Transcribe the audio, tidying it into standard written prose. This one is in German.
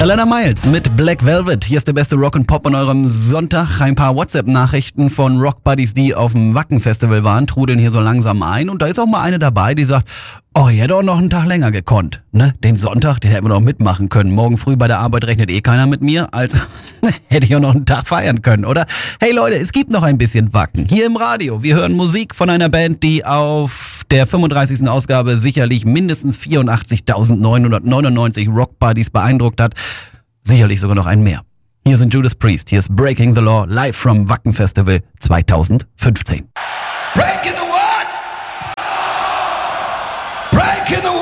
Alana Miles mit Black Velvet. Hier ist der beste Rock und Pop an eurem Sonntag. Ein paar WhatsApp-Nachrichten von Rock-Buddies, die auf dem Wacken-Festival waren, trudeln hier so langsam ein. Und da ist auch mal eine dabei, die sagt, oh, ich hätte auch noch einen Tag länger gekonnt. Ne? Den Sonntag, den hätten wir noch mitmachen können. Morgen früh bei der Arbeit rechnet eh keiner mit mir. Also hätte ich auch noch einen Tag feiern können, oder? Hey Leute, es gibt noch ein bisschen Wacken. Hier im Radio. Wir hören Musik von einer Band, die auf der 35. Ausgabe sicherlich mindestens 84.999 Rock-Buddies beeindruckt hat. Sicherlich sogar noch ein mehr. Hier sind Judas Priest. Hier ist Breaking the Law live from Wacken Festival 2015. Breaking the what? Breaking the